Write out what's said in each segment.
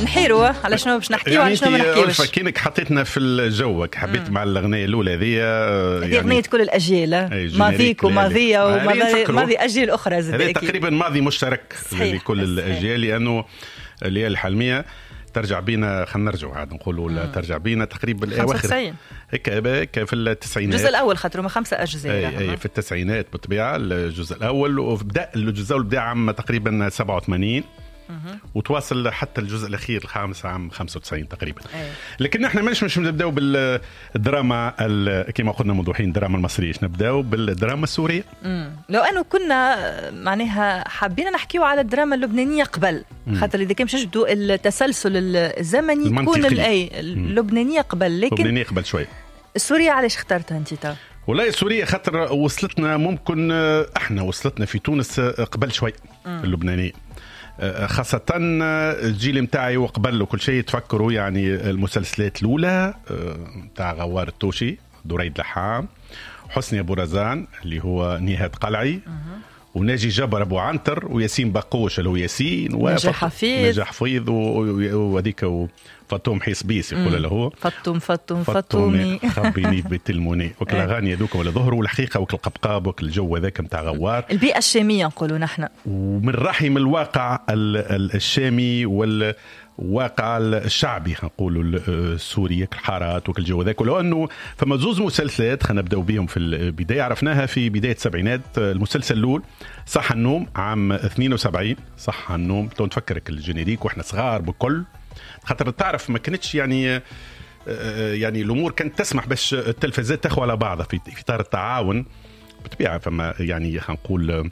نحيروا على شنو باش نحكيو وعلى شنو ما نحكيوش. كينك حطيتنا في الجو حبيت مع الاغنيه الاولى هذه يعني اغنيه كل الاجيال ماضيك وماضيه وماضي اجيال اخرى هذا تقريبا ماضي مشترك لكل الاجيال لانه الليالي الحلميه ترجع بينا. خلينا نرجعوا عاد نقولوا ترجع بينا تقريبا الاواخر هيك في التسعينات. الجزء الاول خاطروا 5 أجزاء اي في التسعينات بالطبيعه الجزء الاول، وبدا الجزء الاول بدا عام تقريبا 87 وتواصل حتى الجزء الاخير الخامس عام 95 تقريبا. لكن نحن مش نبداو بالدراما كما قلنا موضوعين الدراما المصريه، نبداو بالدراما السوريه. لو انه كنا معناها حابين نحكيو على الدراما اللبنانيه قبل، خاطر اذا كان مش نبدو التسلسل الزمني تكون اللبنانيه قبل، لكن اللبنانيه قبل شوي. السوريه علاش اخترتها انت؟ والله سوريا خاطر وصلتنا، ممكن احنا وصلتنا في تونس قبل شوي اللبنانيه، خاصة الجيل متاعي وقبل وكل شيء تفكروا يعني المسلسلات الأولى متاع غوار التوشي، دريد لحام، حسني أبو رزان اللي هو نهاد قلعي، وناجي جبر أبو عنتر، وياسين باقوش اللي هو ياسين، نجاح حفيظ وذيك فطوم حيصبيس يقول له فطومي خبيني بتلموني وكل اغاني هذوك ولا ظهروا الحقيقه وكل قبقاب وكل الجو هذاك نتاع غوار البيئه الشاميه نقولوا نحن، ومن رحم الواقع الشامي والواقع الشعبي نقولوا السوري الحارات وكل الجو هذاك. ولو انه فما زوز مسلسلات خلينا نبداو بهم في البدايه، عرفناها في بدايه السبعينات. المسلسل الاول صح النوم عام 72، صح النوم تو نفكرك الجينيريك واحنا صغار بكل، خاطر تعرف ما كانتش يعني الامور كانت تسمح باش التلفزيات تخوى على بعضها في اطار التعاون بالطبيعه. فما يعني هنقول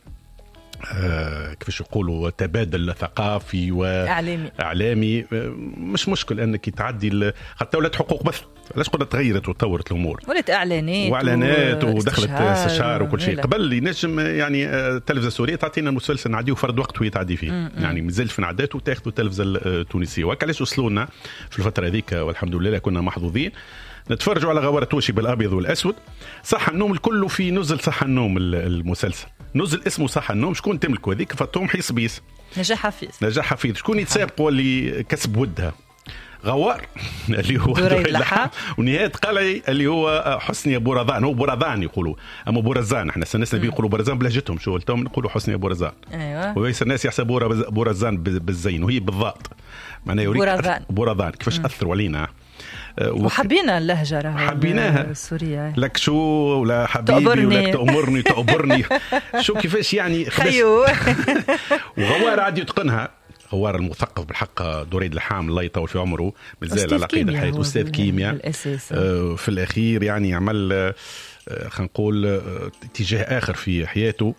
كيفاش يقولوا تبادل ثقافي واعلامي مش مشكل انك تعدي حتى ولات حقوق بث، علاش قلنا تغيرت وتطورت الامور، ولات اعلانات ودخلت استشار وكل شيء. قبل ينجم يعني التلفزه السوريه تعطينا المسلسل نعديه فرد وقت ويتعدي فيه، يعني مازال في نعدات وتاخذوا التلفزه التونسيه. وعلاش وصلونا في الفتره هذيك والحمد لله كنا محظوظين نتفرجوا على غوار توشي بالابيض والاسود. صح النوم الكل في نزل صح النوم المسلسل نزل اسمه صح النوم، شكون تملكوا هذيك؟ فطوم حيصبيس، نجاح حفيظ. شكون يتسابقوا اللي كسب ودها؟ غوار اللي هو دريد لحام، ونهاد قلعي اللي هو حسني ابو رزان، هو برزان يقولوا اما برزان، احنا الناس اللي بيقولوا برزان بلهجتهم شو قلتهم نقولوا حسني ابو رزان. ايوه ويس الناس يحسبوا ابو رزان بالزين وهي بالضبط معناها يريد برزان كيفاش اثروا علينا وحبينا اللهجه حبيناها السوريه لك شو ولا حبيبي ولا تأمرني شو كيفاش يعني خيو وغوار عاد يتقنها. غوار المثقف بالحق دريد لحام الله يطول في عمره مازال على قيد الحياة، أستاذ كيمياء في الأخير يعني عمل خلينا نقول اتجاه آخر في حياته.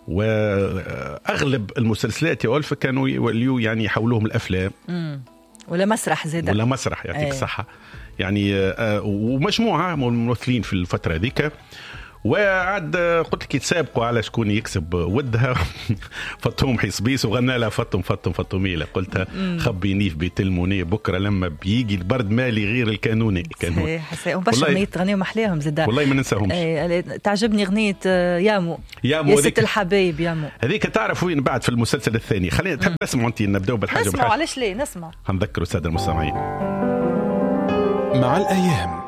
وأغلب المسلسلات يا ألف كانوا يوليوا يعني يحولوهم الأفلام ولا مسرح زيادة ولا مسرح يعطيك الصحة يعني ومجموعة ممثلين في الفترة ذيك. وعاد قلت لك يتسابقوا على شكون يكسب ودها فطوم حيصبيس وغنى لها فطوميلة قلتها خبيني في بيت الموني بكرة لما بيجي البرد مالي غير الكانوني وباش أغنية غنيهم محليهم زدا والله ما ننساهمش. تعجبني أغنية يامو يا ست الحبايب يامو هذيك تعرف وين بعد في المسلسل الثاني. خلينا تحب نسمع أنت نبدأ بالحاجة نسمع علاش ليه نسمع هنذكروا السادة المستمعين مع الأيام